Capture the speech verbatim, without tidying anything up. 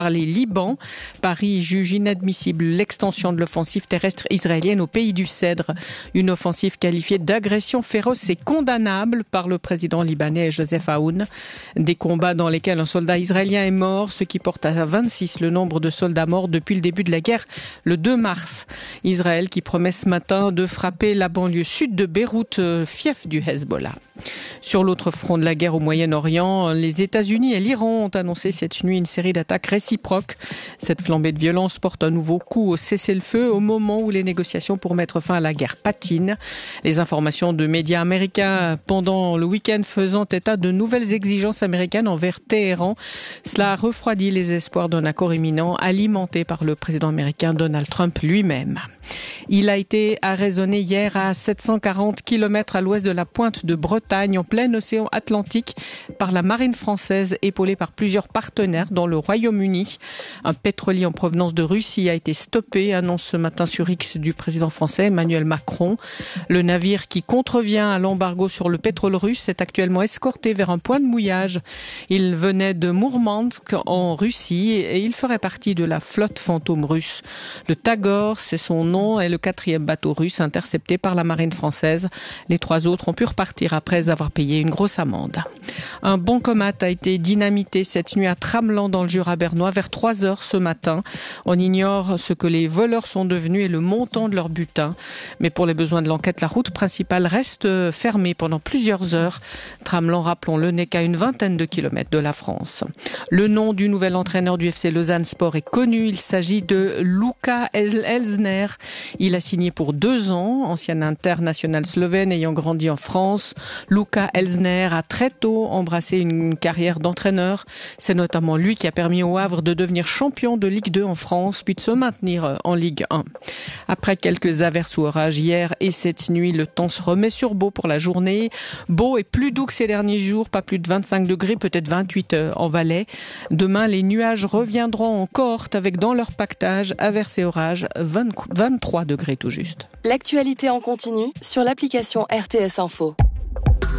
par les Libans. Paris juge inadmissible l'extension de l'offensive terrestre israélienne au pays du Cèdre. Une offensive qualifiée d'agression féroce et condamnable par le président libanais Joseph Aoun. Des combats dans lesquels un soldat israélien est mort, ce qui porte à vingt-six le nombre de soldats morts depuis le début de la guerre le deux mars. Israël qui promet ce matin de frapper la banlieue sud de Beyrouth, fief du Hezbollah. Sur l'autre front de la guerre au Moyen-Orient, les États-Unis et l'Iran ont annoncé cette nuit une série d'attaques réciproques. Cette flambée de violence porte un nouveau coup au cessez-le-feu au moment où les négociations pour mettre fin à la guerre patinent. Les informations de médias américains pendant le week-end faisant état de nouvelles exigences américaines envers Téhéran. Cela a refroidi les espoirs d'un accord imminent alimenté par le président américain Donald Trump lui-même. Il a été arraisonné hier à sept cent quarante kilomètres à l'ouest de la pointe de Bretagne, en plein océan Atlantique, par la marine française, épaulée par plusieurs partenaires dans le Royaume-Uni. Un pétrolier en provenance de Russie a été stoppé, annonce ce matin sur X du président français Emmanuel Macron. Le navire qui contrevient à l'embargo sur le pétrole russe est actuellement escorté vers un point de mouillage. Il venait de Mourmansk en Russie et il ferait partie de la flotte fantôme russe. Le Tagor, c'est son nom, est le quatrième bateau russe intercepté par la marine française. Les trois autres ont pu repartir après avoir payé une grosse amende. Un bancomat a été dynamité cette nuit à Tramelan dans le Jura bernois vers trois heures ce matin. On ignore ce que les voleurs sont devenus et le montant de leur butin. Mais pour les besoins de l'enquête, la route principale reste fermée pendant plusieurs heures. Tramelan, rappelons-le, n'est qu'à une vingtaine de kilomètres de la France. Le nom du nouvel entraîneur du F C Lausanne Sport est connu. Il s'agit de Luka Elsner. Il a signé pour deux ans, ancien international slovène ayant grandi en France. Luka Elsner a très tôt embrassé une carrière d'entraîneur. C'est notamment lui qui a permis au Havre de devenir champion de Ligue deux en France, puis de se maintenir en Ligue un. Après quelques averses ou orages hier et cette nuit, le temps se remet sur beau pour la journée. Beau et plus doux que ces derniers jours, pas plus de vingt-cinq degrés, peut-être vingt-huit en Valais. Demain, les nuages reviendront en cohorte avec dans leur pactage averses et orages, vingt, vingt-trois degrés tout juste. L'actualité en continu sur l'application R T S Info.